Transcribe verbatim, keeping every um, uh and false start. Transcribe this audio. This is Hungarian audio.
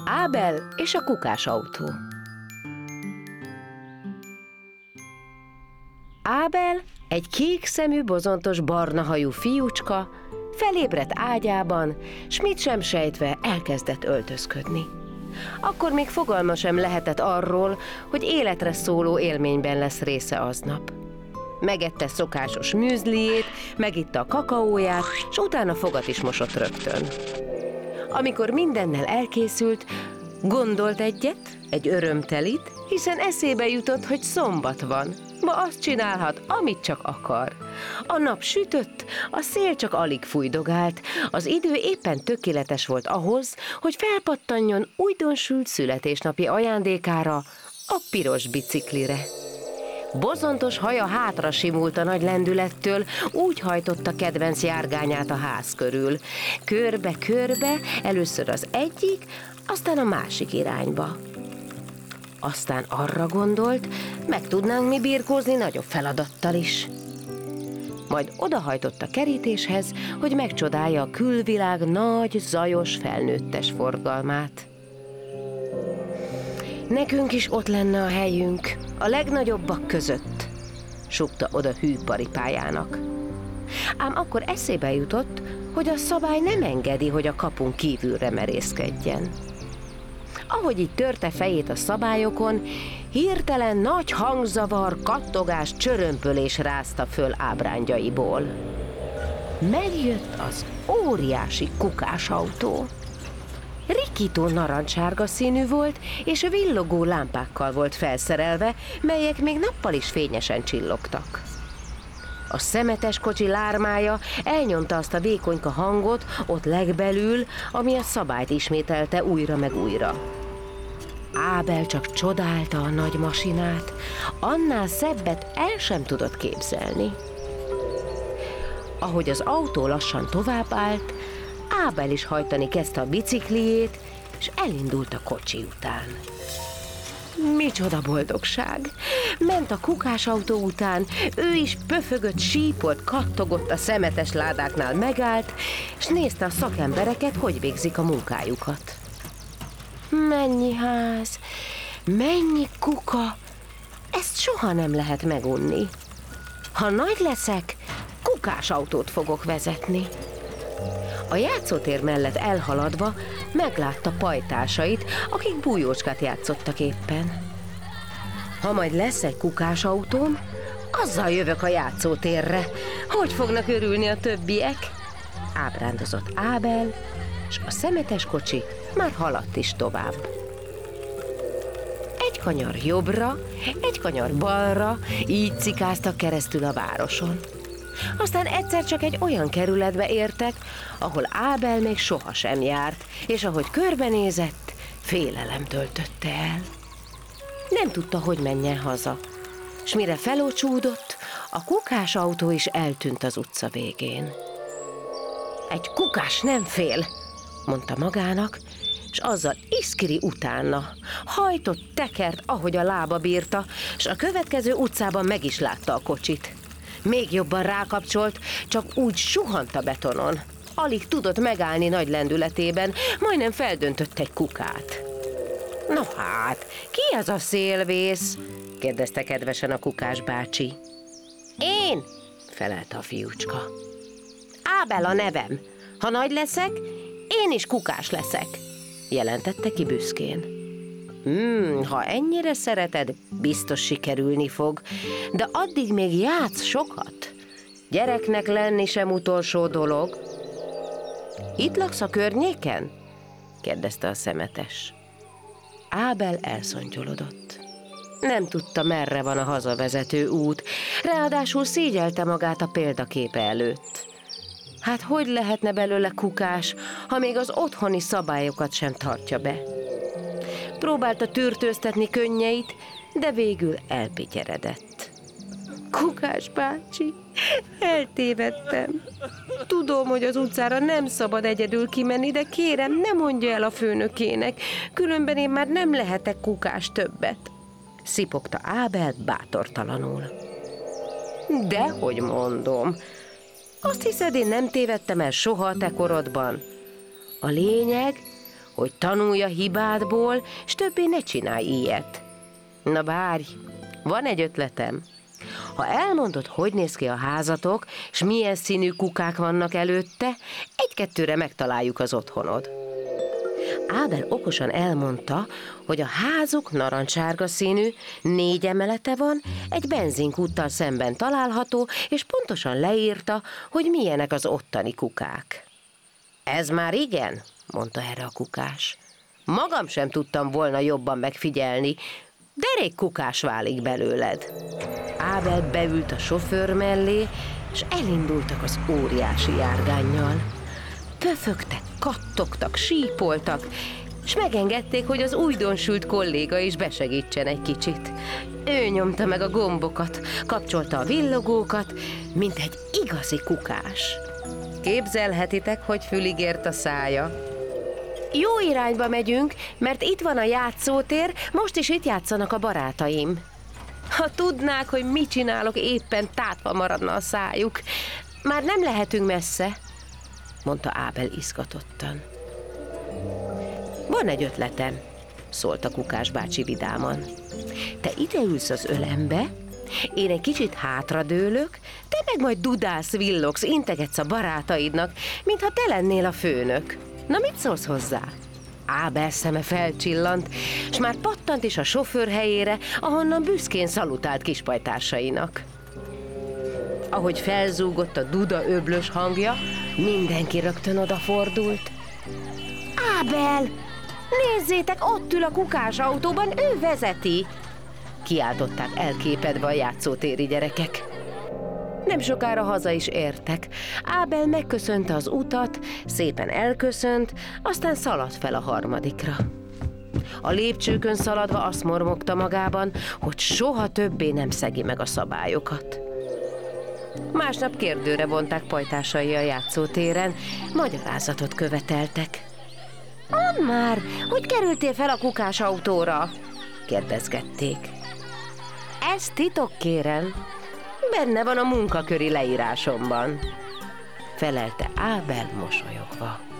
Ábel és a kukás autó. Ábel, egy kékszemű, bozontos, barna hajú fiúcska, felébredt ágyában, s mit sem sejtve elkezdett öltözködni. Akkor még fogalma sem lehetett arról, hogy életre szóló élményben lesz része aznap. Megette szokásos műzliét, megitta a kakaóját, s utána fogat is mosott rögtön. Amikor mindennel elkészült, gondolt egyet, egy örömtelit, hiszen eszébe jutott, hogy szombat van. Ma azt csinálhat, amit csak akar. A nap sütött, a szél csak alig fújdogált, az idő éppen tökéletes volt ahhoz, hogy felpattanjon újdonsült születésnapi ajándékára, a piros biciklire. Bozontos haja hátra simult a nagy lendülettől, úgy hajtotta kedvenc járgányát a ház körül. Körbe-körbe, először az egyik, aztán a másik irányba. Aztán arra gondolt, meg tudnánk mi birkózni nagyobb feladattal is. Majd odahajtott a kerítéshez, hogy megcsodálja a külvilág nagy, zajos, felnőttes forgalmát. Nekünk is ott lenne a helyünk, a legnagyobbak között, súgta oda hű paripájának. Ám akkor eszébe jutott, hogy a szabály nem engedi, hogy a kapun kívülre merészkedjen. Ahogy így törte fejét a szabályokon, hirtelen nagy hangzavar, kattogás, csörömpölés rázta föl ábrándjaiból. Megjött az óriási kukásautó. Rikító narancssárga színű volt, és villogó lámpákkal volt felszerelve, melyek még nappal is fényesen csillogtak. A szemetes kocsi lármája elnyomta azt a vékonyka hangot ott legbelül, ami a szabályt ismételte újra meg újra. Ábel csak csodálta a nagy masinát, annál szebbet el sem tudott képzelni. Ahogy az autó lassan tovább állt, Ábel is hajtani kezdte a bicikliét, és elindult a kocsi után. Micsoda boldogság! Ment a kukásautó után, ő is pöfögött, sípolt, kattogott, a szemetes ládáknál megállt, és nézte a szakembereket, hogy végzik a munkájukat. Mennyi ház, mennyi kuka, ezt soha nem lehet megunni. Ha nagy leszek, kukásautót fogok vezetni. A játszótér mellett elhaladva meglátta pajtásait, akik bújócskát játszottak éppen. Ha majd lesz egy kukásautóm, azzal jövök a játszótérre. Hogy fognak örülni a többiek? Ábrándozott Ábel, és a szemetes kocsi már haladt is tovább. Egy kanyar jobbra, egy kanyar balra, így cikáztak keresztül a városon. Aztán egyszer csak egy olyan kerületbe értek, ahol Ábel még sohasem járt, és ahogy körbenézett, félelem töltötte el. Nem tudta, hogy menjen haza, s mire felocsúdott, a kukásautó is eltűnt az utca végén. Egy kukás nem fél, mondta magának, és azzal iszkiri utána. Hajtott, tekert, ahogy a lába bírta, s a következő utcában meg is látta a kocsit. Még jobban rákapcsolt, csak úgy suhant a betonon. Alig tudott megállni nagy lendületében, majdnem feldöntött egy kukát. Na hát, ki az a szélvész? kérdezte kedvesen a kukás bácsi. Én, felelte a fiúcska. Ábel a nevem. Ha nagy leszek, én is kukás leszek, jelentette ki büszkén. Hmm, ha ennyire szereted, biztos sikerülni fog, de addig még játsz sokat. Gyereknek lenni sem utolsó dolog. Itt laksz a környéken? kérdezte a szemetes. Ábel elszontyolodott. Nem tudta, merre van a hazavezető út, ráadásul szégyelte magát a példaképe előtt. Hát hogy lehetne belőle kukás, ha még az otthoni szabályokat sem tartja be? Próbálta tűrtőztetni könnyeit, de végül elpityeredett. Kukás bácsi, eltévedtem. Tudom, hogy az utcára nem szabad egyedül kimenni, de kérem, ne mondja el a főnökének, különben én már nem lehetek kukás többet, szipogta Ábel bátortalanul. Dehogy mondom, azt hiszed, én nem tévedtem el soha a te korodban? A lényeg, hogy tanulj a hibádból, s többé ne csinálj ilyet. Na várj, van egy ötletem. Ha elmondod, hogy néz ki a házatok, s milyen színű kukák vannak előtte, egy-kettőre megtaláljuk az otthonod. Ábel okosan elmondta, hogy a házuk narancsárga színű, négy emelete van, egy benzinkúttal szemben található, és pontosan leírta, hogy milyenek az ottani kukák. Ez már igen, mondta erre a kukás. Magam sem tudtam volna jobban megfigyelni, derék kukás válik belőled. Ábel beült a sofőr mellé, és elindultak az óriási járgánnyal. Pöfögtek, kattogtak, sípoltak, és megengedték, hogy az újdonsült kolléga is besegítsen egy kicsit. Ő nyomta meg a gombokat, kapcsolta a villogókat, mint egy igazi kukás. Képzelhetitek, hogy fülig ért a szája. Jó irányba megyünk, mert itt van a játszótér, most is itt játszanak a barátaim. Ha tudnák, hogy mit csinálok, éppen tátva maradna a szájuk. Már nem lehetünk messze, mondta Ábel izgatottan. Van egy ötletem, szólt a kukás bácsi vidáman. Te ide ülsz az ölembe, én egy kicsit hátradőlök, te meg majd dudálsz, villogsz, integetsz a barátaidnak, mintha te lennél a főnök. Na, mit szólsz hozzá? Ábel szeme felcsillant, s már pattant is a sofőr helyére, ahonnan büszkén szalutált kispajtársainak. Ahogy felzúgott a duda öblös hangja, mindenki rögtön odafordult. Ábel! Nézzétek, ott ül a kukás autóban, ő vezeti! Kiáltották elképedve a játszótéri gyerekek. Nem sokára haza is értek. Ábel megköszönte az utat, szépen elköszönt, aztán szaladt fel a harmadikra. A lépcsőkön szaladva azt mormogta magában, hogy soha többé nem szegi meg a szabályokat. Másnap kérdőre vonták pajtásai a játszótéren, magyarázatot követeltek. Mondd már, hogy kerültél fel a kukás autóra? Kérdezgették. Ez titok, kérem. Benne van a munkaköri leírásomban, felelte Ábel mosolyogva.